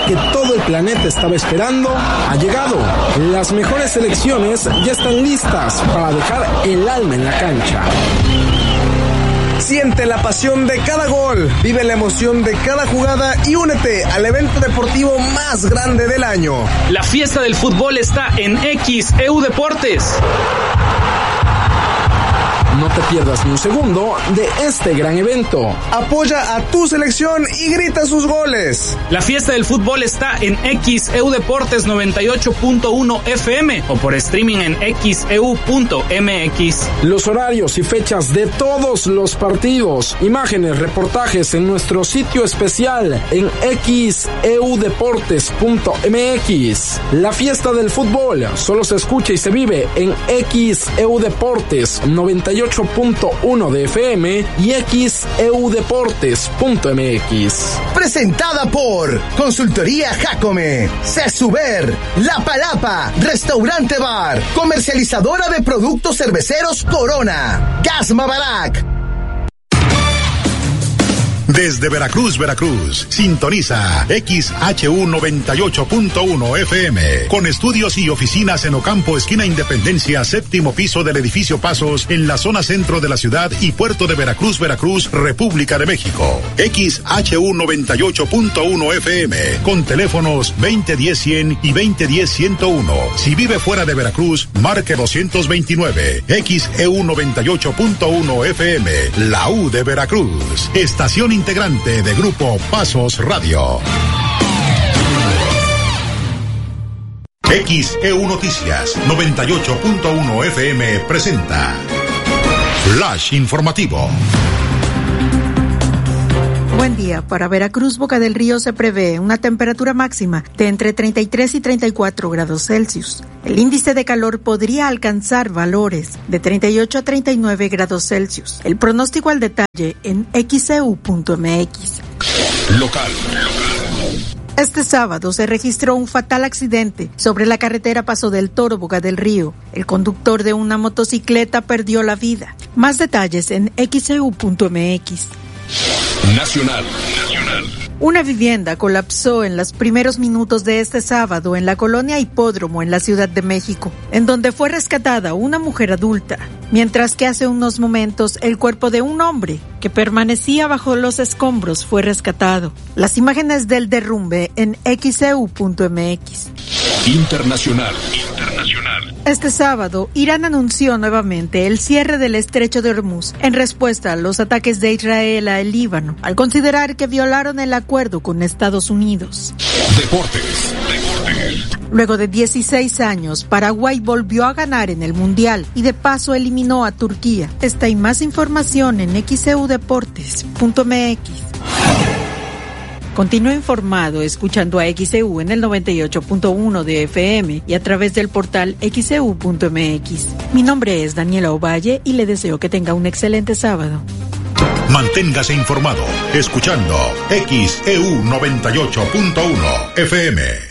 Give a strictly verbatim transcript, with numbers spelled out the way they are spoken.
que todo el planeta estaba esperando ha llegado. Las mejores selecciones ya están listas para dejar el alma en la cancha. Siente la pasión de cada gol, vive la emoción de cada jugada y únete al evento deportivo más grande del año. La fiesta del fútbol está en X E U Deportes. No te pierdas ni un segundo de este gran evento. Apoya a tu selección y grita sus goles. La fiesta del fútbol está en X E U Deportes noventa y ocho punto uno F M o por streaming en x e u punto m x. Los horarios y fechas de todos los partidos, imágenes, reportajes en nuestro sitio especial en x e u deportes punto m x. La fiesta del fútbol solo se escucha y se vive en X E U Deportes noventa y ocho punto uno de F M y x e u deportes punto m x. Presentada por Consultoría Jacome, Cesuber, La Palapa, Restaurante Bar, comercializadora de productos cerveceros Corona, Gasma Barac. Desde Veracruz, Veracruz, sintoniza X H U noventa y ocho punto uno F M, con estudios y oficinas en Ocampo, esquina Independencia, séptimo piso del edificio Pasos, en la zona centro de la ciudad y puerto de Veracruz, Veracruz, República de México. X H U noventa y ocho punto uno F M, con teléfonos veinte diez cien y veinte diez ciento uno. Si vive fuera de Veracruz, marque doscientos veintinueve. X E U noventa y ocho punto uno F M, la U de Veracruz. Estación integrante de Grupo Pasos Radio. X E U Noticias noventa y ocho punto uno F M presenta Flash Informativo. Buen día. Para Veracruz, Boca del Río, se prevé una temperatura máxima de entre treinta y tres y treinta y cuatro grados Celsius. El índice de calor podría alcanzar valores de treinta y ocho a treinta y nueve grados Celsius. El pronóstico al detalle en x e u punto m x. Local. Este sábado se registró un fatal accidente sobre la carretera Paso del Toro, Boca del Río. El conductor de una motocicleta perdió la vida. Más detalles en x e u punto m x. Nacional. Nacional. Una vivienda colapsó en los primeros minutos de este sábado en la colonia Hipódromo en la Ciudad de México, en donde fue rescatada una mujer adulta, mientras que hace unos momentos el cuerpo de un hombre que permanecía bajo los escombros fue rescatado. Las imágenes del derrumbe en x e u punto m x. Internacional. Internacional. Este sábado, Irán anunció nuevamente el cierre del estrecho de Hormuz en respuesta a los ataques de Israel a el Líbano, al considerar que violaron el acuerdo con Estados Unidos. Deportes. Deportes. Luego de dieciséis años, Paraguay volvió a ganar en el Mundial y de paso eliminó a Turquía. Esta y más información en x e u deportes punto m x. Continúa informado escuchando a X E U en el noventa y ocho punto uno de F M y a través del portal x e u punto m x. Mi nombre es Daniela Ovalle y le deseo que tenga un excelente sábado. Manténgase informado escuchando X E U noventa y ocho punto uno F M.